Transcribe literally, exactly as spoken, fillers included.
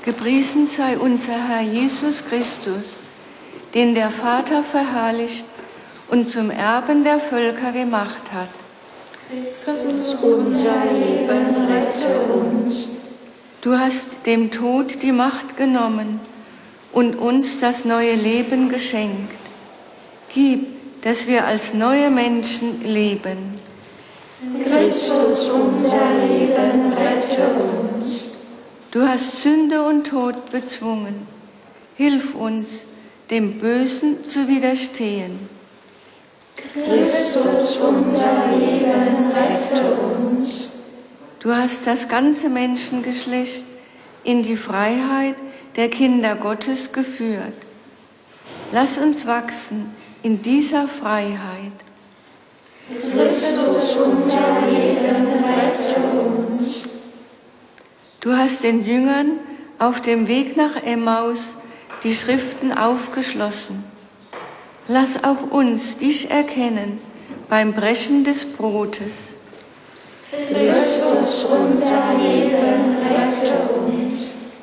Gepriesen sei unser Herr Jesus Christus, den der Vater verherrlicht und zum Erben der Völker gemacht hat. Christus, unser Leben, rette uns. Du hast dem Tod die Macht genommen und uns das neue Leben geschenkt. Gib, dass wir als neue Menschen leben. Christus, unser Leben, rette uns. Du hast Sünde und Tod bezwungen. Hilf uns, dem Bösen zu widerstehen. Christus, unser Leben, rette uns. Du hast das ganze Menschengeschlecht in die Freiheit der Kinder Gottes geführt. Lass uns wachsen in dieser Freiheit. Christus, unser Leben, rette uns. Du hast den Jüngern auf dem Weg nach Emmaus die Schriften aufgeschlossen. Lass auch uns dich erkennen beim Brechen des Brotes. Christus, unser Leben, rette uns.